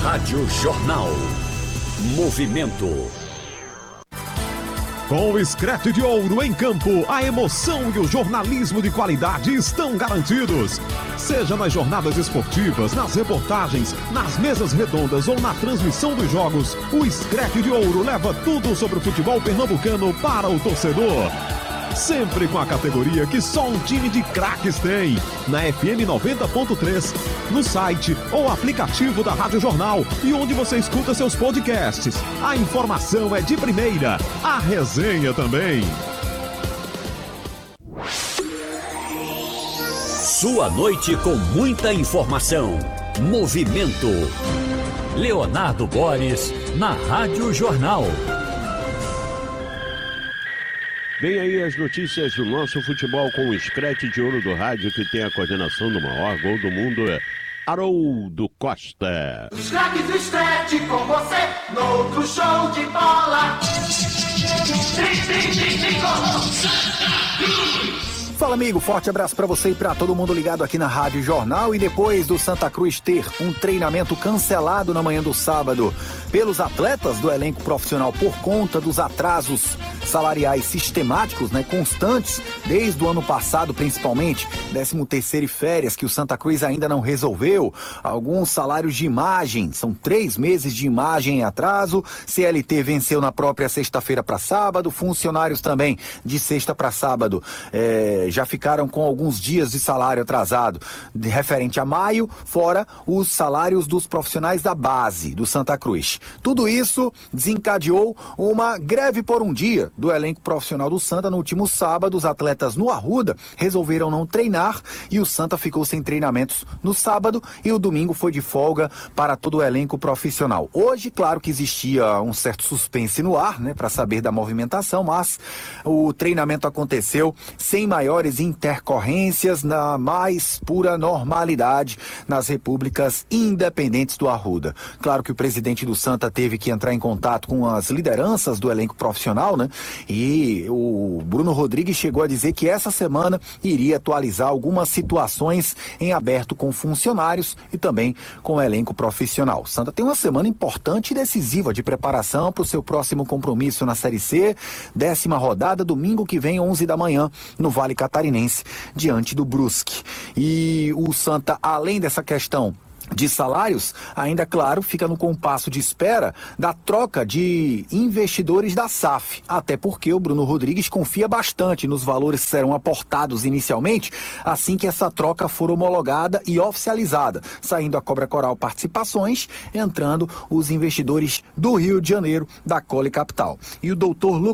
Rádio Jornal. Movimento. Com o Screte de Ouro em campo, a emoção e o jornalismo de qualidade estão garantidos. Seja nas jornadas esportivas, nas reportagens, nas mesas redondas ou na transmissão dos jogos, o Screte de Ouro leva tudo sobre o futebol pernambucano para o torcedor. Sempre com a categoria que só um time de craques tem. Na FM 90.3, no site ou aplicativo da Rádio Jornal e onde você escuta seus podcasts. A informação é de primeira, a resenha também. Sua noite com muita informação. Movimento. Leonardo Boris, na Rádio Jornal. Vem aí as notícias do nosso futebol com o Screte de Ouro do Rádio, que tem a coordenação do maior gol do mundo, Haroldo Costa. Os craques do Screte com você, no outro show de bola. Fala, amigo, forte abraço pra você e pra todo mundo ligado aqui na Rádio Jornal. E depois do Santa Cruz ter um treinamento cancelado na manhã do sábado pelos atletas do elenco profissional por conta dos atrasos salariais sistemáticos, constantes, desde o ano passado principalmente, 13º e férias, que o Santa Cruz ainda não resolveu, alguns salários de imagem, são 3 meses de imagem em atraso, CLT venceu na própria sexta-feira para sábado, funcionários também de sexta para sábado já ficaram com alguns dias de salário atrasado referente a maio, fora os salários dos profissionais da base do Santa Cruz. Tudo isso desencadeou uma greve por um dia do elenco profissional do Santa. No último sábado, os atletas no Arruda resolveram não treinar e o Santa ficou sem treinamentos no sábado e o domingo foi de folga para todo o elenco profissional. Hoje, claro que existia um certo suspense no ar, para saber da movimentação, mas o treinamento aconteceu sem maiores intercorrências, na mais pura normalidade nas repúblicas independentes do Arruda. Claro que o presidente do Santa teve que entrar em contato com as lideranças do elenco profissional, e o Bruno Rodrigues chegou a dizer que essa semana iria atualizar algumas situações em aberto com funcionários e também com o elenco profissional. O Santa tem uma semana importante e decisiva de preparação para o seu próximo compromisso na Série C, 10ª rodada, domingo que vem, 11 da manhã, no Vale Catarinense, diante do Brusque. E o Santa, além dessa questão de salários, ainda, claro, fica no compasso de espera da troca de investidores da SAF, até porque o Bruno Rodrigues confia bastante nos valores que serão aportados inicialmente, assim que essa troca for homologada e oficializada, saindo a Cobra Coral Participações, entrando os investidores do Rio de Janeiro, da Cole Capital. E o doutor